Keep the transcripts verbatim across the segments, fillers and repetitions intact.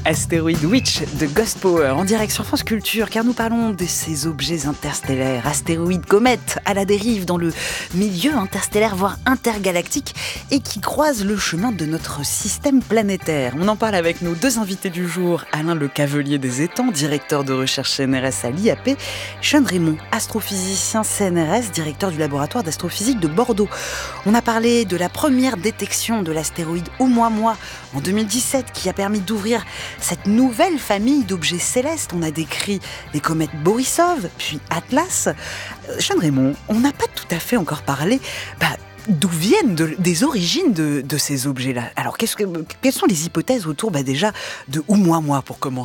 Astéroïde Witch de Ghost Power en direct sur France Culture, car nous parlons de ces objets interstellaires, astéroïdes, comètes à la dérive dans le milieu interstellaire, voire intergalactique, et qui croisent le chemin de notre système planétaire. On en parle avec nos deux invités du jour, Alain Le Cavelier des Étangs, directeur de recherche C N R S à l'I A P, Sean Raymond, astrophysicien C N R S, directeur du laboratoire d'astrophysique de Bordeaux. On a parlé de la première détection de l'astéroïde Oumuamua en deux mille dix-sept, qui a permis d'ouvrir cette nouvelle famille d'objets célestes. On a décrit les comètes Borisov, puis Atlas. Euh, Sean Raymond, on n'a pas tout à fait encore parlé bah, d'où viennent de, des origines de, de ces objets-là. Alors, qu'est-ce que, quelles sont les hypothèses autour bah, déjà de Oumuamua pour commencer ?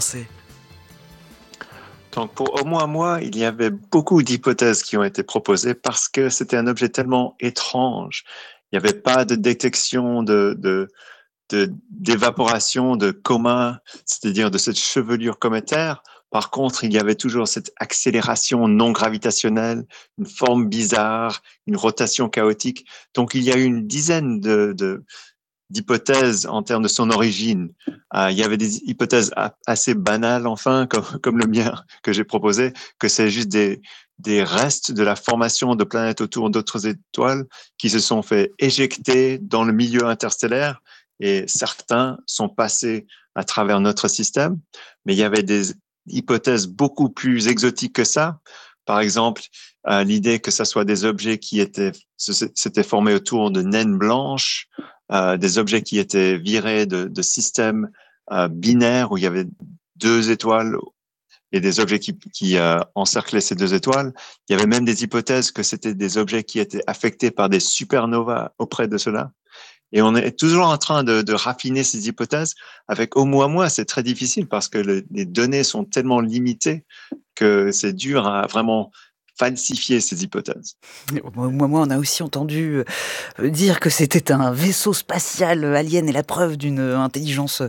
Donc pour Oumuamua, il y avait beaucoup d'hypothèses qui ont été proposées parce que c'était un objet tellement étrange. Il n'y avait pas de détection de... de De, d'évaporation de coma, c'est-à-dire de cette chevelure cométaire. Par contre, il y avait toujours cette accélération non gravitationnelle, une forme bizarre, une rotation chaotique. Donc, il y a eu une dizaine de, de, d'hypothèses en termes de son origine. Euh, il y avait des hypothèses assez banales, enfin, comme, comme le mien que j'ai proposé, que c'est juste des, des restes de la formation de planètes autour d'autres étoiles qui se sont fait éjecter dans le milieu interstellaire. Et certains sont passés à travers notre système, mais il y avait des hypothèses beaucoup plus exotiques que ça. Par exemple, euh, l'idée que ce soit des objets qui étaient, s'étaient formés autour de naines blanches, euh, des objets qui étaient virés de, de systèmes euh, binaires où il y avait deux étoiles et des objets qui, qui euh, encerclaient ces deux étoiles. Il y avait même des hypothèses que c'était des objets qui étaient affectés par des supernovas auprès de cela. Et on est toujours en train de, de raffiner ces hypothèses. Avec Oumuamua, c'est très difficile parce que le, les données sont tellement limitées que c'est dur à vraiment falsifier ces hypothèses. Moi, moi, on a aussi entendu dire que c'était un vaisseau spatial alien et la preuve d'une intelligence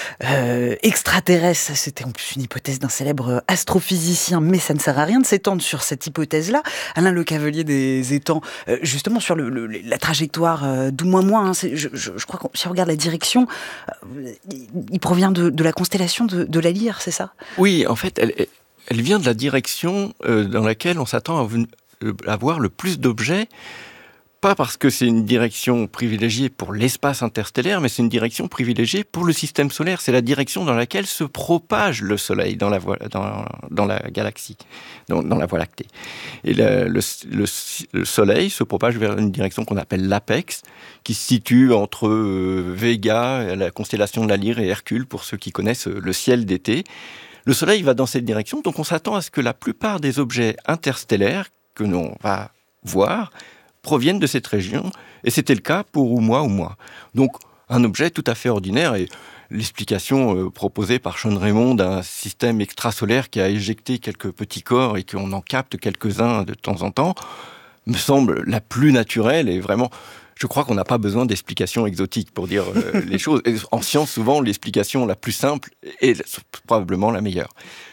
euh, extraterrestre. C'était en plus une hypothèse d'un célèbre astrophysicien, mais ça ne sert à rien de s'étendre sur cette hypothèse-là. Alain Le Cavelier des Étangs, euh, justement sur le, le, la trajectoire euh, d'Oumuamua, hein, c'est, je, je, je crois que si on regarde la direction, euh, il provient de, de la constellation de, de la Lyre, c'est ça ? Oui, en fait, elle, elle vient de la direction euh, dans laquelle on s'attend à avoir le plus d'objets, pas parce que c'est une direction privilégiée pour l'espace interstellaire, mais c'est une direction privilégiée pour le système solaire. C'est la direction dans laquelle se propage le Soleil dans la, voie, dans, dans la galaxie, dans, dans la Voie lactée. Et le, le, le, le Soleil se propage vers une direction qu'on appelle l'apex, qui se situe entre euh, Vega, la constellation de la Lyre, et Hercule, pour ceux qui connaissent le ciel d'été. Le Soleil va dans cette direction, donc on s'attend à ce que la plupart des objets interstellaires que l'on va voir proviennent de cette région, et c'était le cas pour Oumuamua. Oumuamua. Donc, un objet tout à fait ordinaire, et l'explication euh, proposée par Sean Raymond d'un système extrasolaire qui a éjecté quelques petits corps et qu'on en capte quelques-uns de temps en temps, me semble la plus naturelle, et vraiment, je crois qu'on n'a pas besoin d'explications exotiques pour dire euh, les choses. Et en science, souvent, l'explication la plus simple est probablement la meilleure.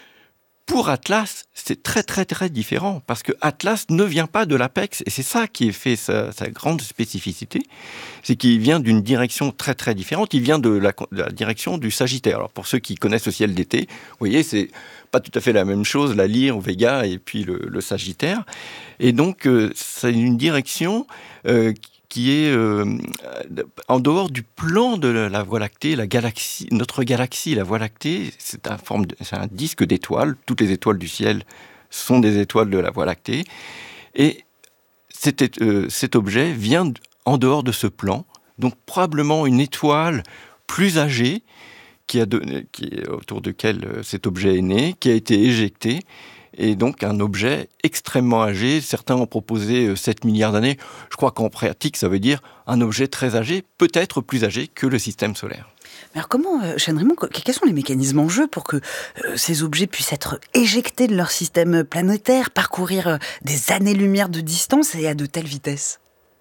Pour Atlas, c'est très très très différent, parce que Atlas ne vient pas de l'Apex, et c'est ça qui fait sa, sa grande spécificité, c'est qu'il vient d'une direction très très différente, il vient de la, de la direction du Sagittaire. Alors pour ceux qui connaissent le ciel d'été, vous voyez, c'est pas tout à fait la même chose, la Lyre, Vega et puis le, le Sagittaire, et donc euh, c'est une direction euh, qui est euh, en dehors du plan de la Voie lactée, la galaxie, notre galaxie, la Voie lactée, c'est un, forme de, c'est un disque d'étoiles. Toutes les étoiles du ciel sont des étoiles de la Voie lactée. Et cet, euh, cet objet vient en dehors de ce plan, donc probablement une étoile plus âgée, qui a donné, qui est autour de laquelle cet objet est né, qui a été éjecté, et donc un objet extrêmement âgé. Certains ont proposé sept milliards d'années. Je crois qu'en pratique, ça veut dire un objet très âgé, peut-être plus âgé que le système solaire. Mais alors comment, euh, Sean Raymond, quels sont les mécanismes en jeu pour que euh, ces objets puissent être éjectés de leur système planétaire, parcourir euh, des années-lumière de distance et à de telles vitesses ?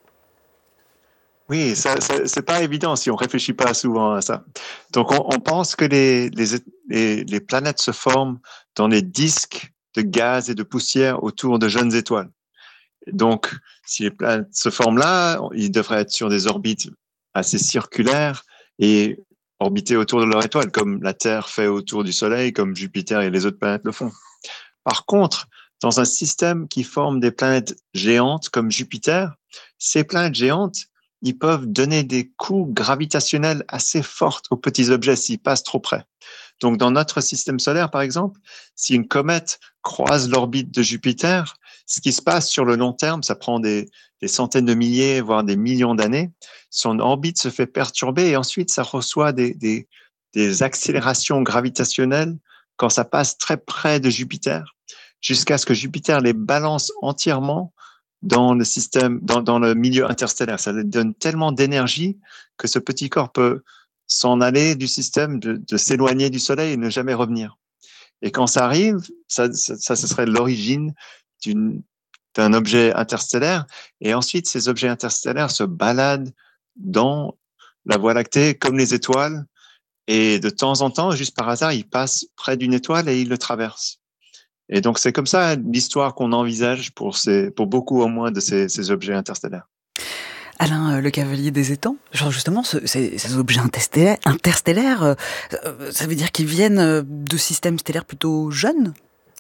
Oui, ça, ça, c'est pas évident si on réfléchit pas souvent à ça. Donc, on, on pense que les, les, les, les planètes se forment dans les disques de gaz et de poussière autour de jeunes étoiles. Donc, si les planètes se forment là, ils devraient être sur des orbites assez circulaires et orbiter autour de leur étoile, comme la Terre fait autour du Soleil, comme Jupiter et les autres planètes le font. Par contre, dans un système qui forme des planètes géantes comme Jupiter, ces planètes géantes, ils peuvent donner des coups gravitationnels assez forts aux petits objets s'ils passent trop près. Donc, dans notre système solaire, par exemple, si une comète croise l'orbite de Jupiter, ce qui se passe sur le long terme, ça prend des, des centaines de milliers, voire des millions d'années. Son orbite se fait perturber et ensuite, ça reçoit des, des, des accélérations gravitationnelles quand ça passe très près de Jupiter, jusqu'à ce que Jupiter les balance entièrement dans le système, dans, dans le milieu interstellaire. Ça lui donne tellement d'énergie que ce petit corps peut s'en aller du système, de, de s'éloigner du Soleil et ne jamais revenir. Et quand ça arrive, ça, ça, ça ce serait l'origine d'une, d'un objet interstellaire. Et ensuite, ces objets interstellaires se baladent dans la Voie lactée comme les étoiles. Et de temps en temps, juste par hasard, ils passent près d'une étoile et ils le traversent. Et donc, c'est comme ça l'histoire qu'on envisage pour, ces, pour beaucoup au moins de ces, ces objets interstellaires. Alain Le Cavalier des Étangs, genre justement, ce, ces, ces objets interstellaires, interstellaires euh, ça veut dire qu'ils viennent de systèmes stellaires plutôt jeunes ?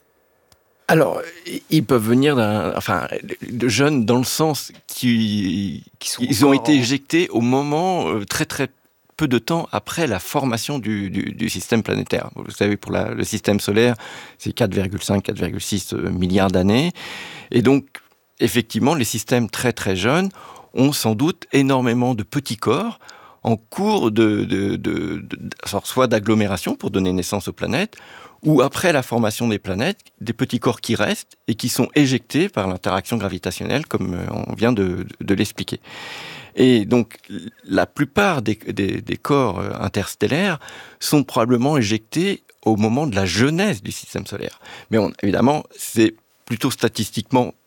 Alors, ils peuvent venir d'un, enfin, de jeunes dans le sens qu'ils ils ont été éjectés au moment euh, très très peu de temps après la formation du, du, du système planétaire. Vous savez, pour la, le système solaire, c'est quatre virgule cinq, quatre virgule six milliards d'années. Et donc, effectivement, les systèmes très très jeunes ont sans doute énormément de petits corps en cours de, de, de, de, de soit d'agglomération pour donner naissance aux planètes, ou après la formation des planètes, des petits corps qui restent et qui sont éjectés par l'interaction gravitationnelle, comme on vient de, de l'expliquer. Et donc, la plupart des, des, des corps interstellaires sont probablement éjectés au moment de la jeunesse du système solaire. Mais on, évidemment, c'est plutôt statistiquement